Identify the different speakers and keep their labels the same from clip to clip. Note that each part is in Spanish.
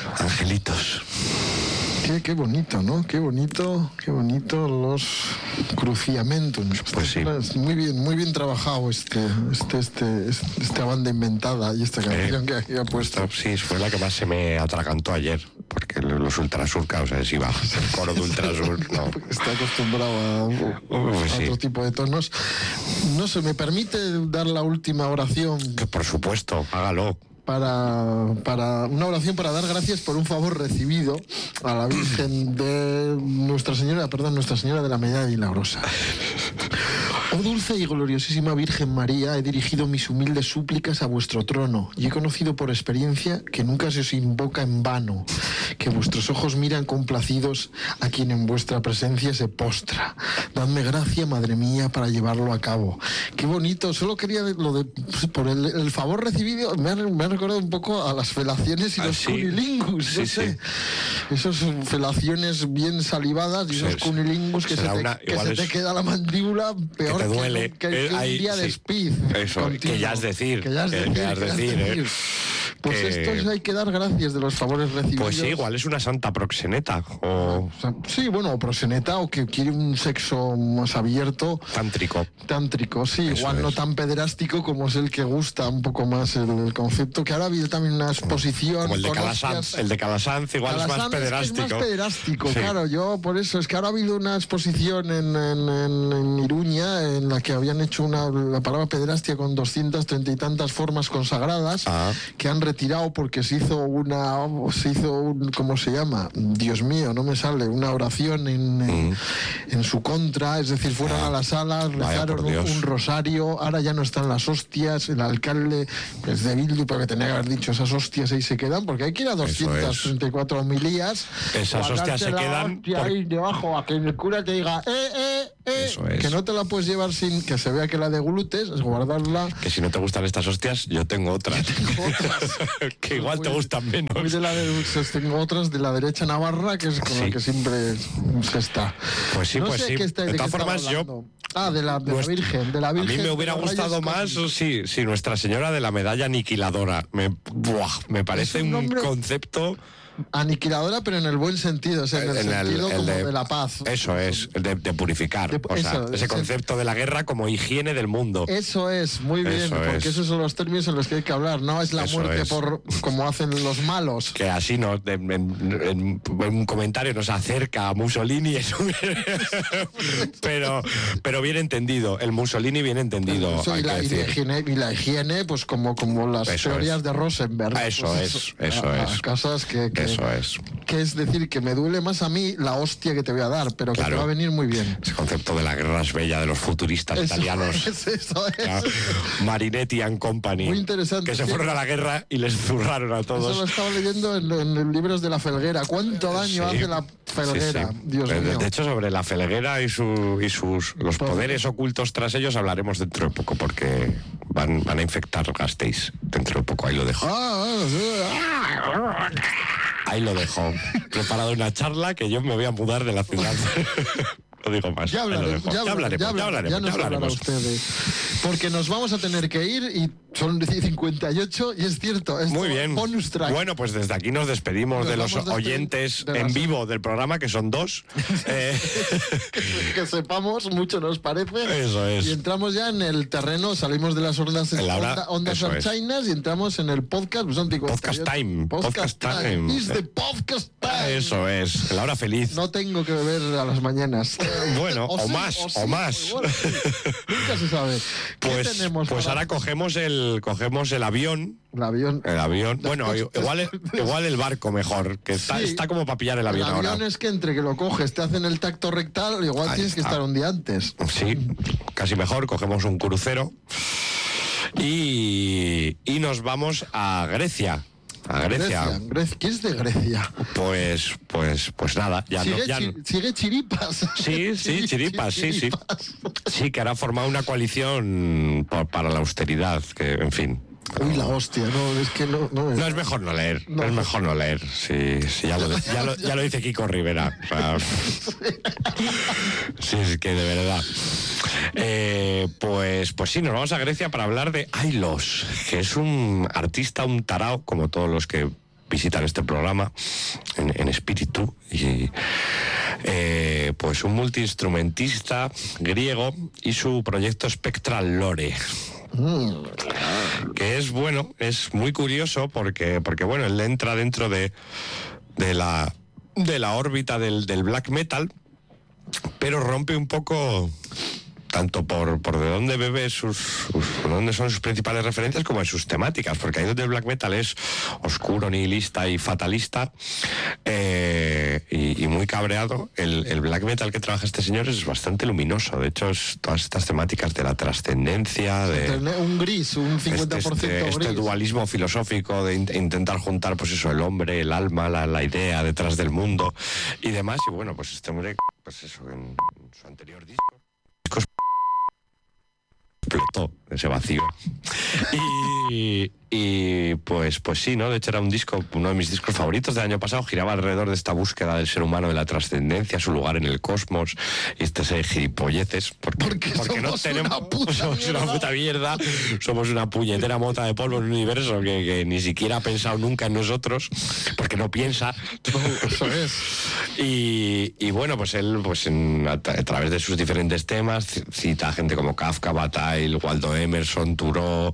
Speaker 1: Angelitos.
Speaker 2: Qué bonito, ¿no? Qué bonito los cruciamentos.
Speaker 1: Pues sí.
Speaker 2: Muy bien trabajado esta banda inventada y esta canción que aquí ha puesto.
Speaker 1: Sí, fue la que más se me atragantó ayer, porque los Ultrasurca, o sea, si va el coro de Ultrasur, no.
Speaker 2: Está acostumbrado a otro tipo de tonos. No se me permite dar la última oración.
Speaker 1: Que por supuesto, hágalo.
Speaker 2: Para una oración para dar gracias por un favor recibido a la Virgen de Nuestra Señora de la Medalla Milagrosa. Oh dulce y gloriosísima Virgen María, he dirigido mis humildes súplicas a vuestro trono y he conocido por experiencia que nunca se os invoca en vano, que vuestros ojos miran complacidos a quien en vuestra presencia se postra. Dadme gracia, Madre mía, para llevarlo a cabo. Qué bonito, solo quería por el favor recibido, me ha recordado un poco a las felaciones y los cunilingus,
Speaker 1: sí,
Speaker 2: no sé. Esas felaciones bien salivadas y esos cunilingus que se te queda la mandíbula peor
Speaker 1: que te duele.
Speaker 2: que un día de speed.
Speaker 1: Eso,
Speaker 2: continuo.
Speaker 1: que ya es decir.
Speaker 2: Pues estos hay que dar gracias de los favores recibidos.
Speaker 1: Pues sí, igual es una santa proxeneta.
Speaker 2: Sí, bueno, o proxeneta, o que quiere un sexo más abierto. Tántrico, sí. Eso igual no tan pederástico como es el que gusta un poco más el concepto. Que ahora ha habido también una exposición.
Speaker 1: Como el de Calasanz. El de Calasanz igual es más pederástico.
Speaker 2: Es más pederástico, sí. Claro. Yo por eso, es que ahora ha habido una exposición en Iruña en la que habían hecho la palabra pederastia con 230 y tantas formas consagradas que han retirado porque se hizo ¿cómo se llama? Dios mío, no me sale, una oración en su contra, es decir, fueron a la sala, rezaron un rosario, ahora ya no están las hostias, el alcalde es de Bildu porque tenía que haber dicho esas hostias ahí se quedan, porque hay que ir a 234 homilías.
Speaker 1: Esas hostias se quedan
Speaker 2: ahí debajo, a que el cura te diga que no te la puedes llevar sin que se vea que la de glutes, es guardarla.
Speaker 1: Que si no te gustan estas hostias, yo tengo otras. Que igual te gustan menos.
Speaker 2: Tengo otras de la derecha navarra, que es con la que siempre se está.
Speaker 1: Pues sí, de todas formas, yo...
Speaker 2: de la Virgen.
Speaker 1: A mí me hubiera gustado más si Nuestra Señora de la Medalla Aniquiladora. Me parece un concepto...
Speaker 2: Aniquiladora, pero en el buen sentido, o sea, en el sentido como de la paz.
Speaker 1: Eso es, el de purificar. Ese concepto de la guerra como higiene del mundo.
Speaker 2: Eso es, muy bien, porque esos son los términos en los que hay que hablar. No es la muerte como hacen los malos.
Speaker 1: Que así en un comentario nos acerca a Mussolini, pero bien entendido. El Mussolini bien entendido.
Speaker 2: Y la higiene, pues como las teorías de Rosenberg.
Speaker 1: Eso es.
Speaker 2: Casas que
Speaker 1: eso es.
Speaker 2: Que es decir, que me duele más a mí la hostia que te voy a dar, pero que te va a venir muy bien.
Speaker 1: Ese concepto de la guerra es bella de los futuristas italianos.
Speaker 2: Eso es.
Speaker 1: Marinetti and Company.
Speaker 2: Muy interesante.
Speaker 1: Que se fueron a la guerra y les zurraron a todos.
Speaker 2: Eso lo estaba leyendo en libros de la Felguera. ¿Cuánto daño hace la Felguera? Dios mío.
Speaker 1: De hecho, sobre la Felguera y los poderes ocultos tras ellos hablaremos dentro de poco, porque van a infectar Gasteiz. Dentro de poco, ahí lo dejo. Ahí lo dejo. Preparado una charla que yo me voy a mudar de la ciudad. No digo más.
Speaker 2: Ya hablaremos. Ustedes. Porque nos vamos a tener que ir y son 58 y es cierto.
Speaker 1: Muy bien.
Speaker 2: Bonus track.
Speaker 1: Bueno, pues desde aquí nos despedimos de los oyentes en vivo del programa, que son 2.
Speaker 2: Que sepamos, mucho nos parece.
Speaker 1: Eso es.
Speaker 2: Y entramos ya en el terreno, salimos de las ondas archainas y entramos en el podcast.
Speaker 1: Podcast time.
Speaker 2: Is the podcast time.
Speaker 1: Eso es. La hora feliz.
Speaker 2: No tengo que beber a las mañanas.
Speaker 1: Bueno, o más.
Speaker 2: Bueno, sí. Nunca se sabe.
Speaker 1: Pues ahora cogemos el avión.
Speaker 2: El avión.
Speaker 1: Bueno, igual el barco mejor, que está como para pillar el avión ahora.
Speaker 2: El avión es que entre que lo coges, te hacen el tacto rectal, igual tienes que estar un día antes.
Speaker 1: Sí, casi mejor, cogemos un crucero y nos vamos a Grecia.
Speaker 2: ¿Qué es de Grecia?
Speaker 1: Pues nada.
Speaker 2: Sigue Chiripas.
Speaker 1: Sí, Chiripas, sí. Sí, que ahora ha formado una coalición para la austeridad, que, en fin.
Speaker 2: Uy, la hostia, es que no.
Speaker 1: No, es mejor no leer. No. Es mejor no leer. Sí, ya lo dice Kiko Rivera. O sea, sí, es que de verdad. Pues sí, nos vamos a Grecia para hablar de Ailos, que es un artista, un tarao, como todos los que visitan este programa en espíritu, y pues un multiinstrumentista griego y su proyecto Spectral Lore. Que es bueno, es muy curioso porque bueno, él entra dentro de la órbita del black metal, pero rompe un poco tanto por de dónde bebe dónde son sus principales referencias, como en sus temáticas, porque ahí donde el black metal es oscuro, nihilista y fatalista, y muy cabreado, el black metal que trabaja este señor es bastante luminoso. De hecho, es todas estas temáticas de la trascendencia, de
Speaker 2: un gris, un 50% gris.
Speaker 1: Este dualismo filosófico de intentar juntar, pues eso, el hombre, el alma, la idea detrás del mundo y demás. Y bueno, pues este hombre, pues eso, en su anterior disco explotó ese vacío. Y pues sí, ¿no? De hecho era uno de mis discos favoritos del año pasado. Giraba alrededor de esta búsqueda del ser humano, de la trascendencia, su lugar en el cosmos, y este gilipolleces. Porque no tenemos, somos una puta mierda, somos una puñetera mota de polvo en un universo que ni siquiera ha pensado nunca en nosotros, porque no piensa.
Speaker 2: Eso es.
Speaker 1: Y bueno, pues él, pues a través de sus diferentes temas, cita a gente como Kafka, Bataille, Waldo Emerson, Thoreau,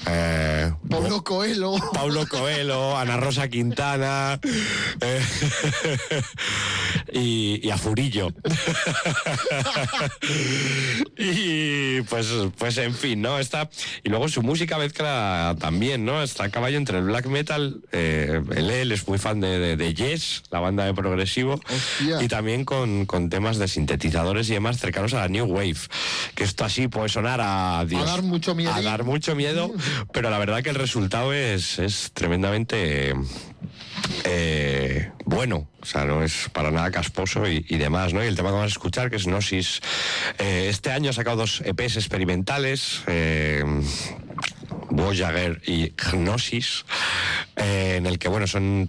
Speaker 1: Paulo Coelho, Ana Rosa Quintana, y a Furillo. Y pues en fin, ¿no? Y luego su música mezcla también, ¿no? Está a caballo entre el black metal, él es muy fan de Yes, la banda de progresivo. Hostia. Y también con temas de sintetizadores y demás cercanos a la New Wave, que esto así puede sonar a dar mucho miedo, pero la verdad que el resultado es tremendamente bueno, o sea, no es para nada casposo y demás, ¿no? Y el tema que vamos a escuchar, que es Gnosis, este año ha sacado 2 EPs experimentales, Voyager y Gnosis, en el que, bueno, son